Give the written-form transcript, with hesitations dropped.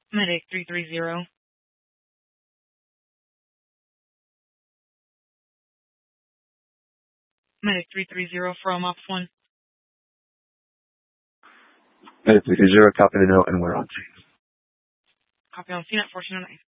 Medic 330. Medic 330 from Ops 1. Medic 330, copy the note, and we're on scene. Copy on scene at 409.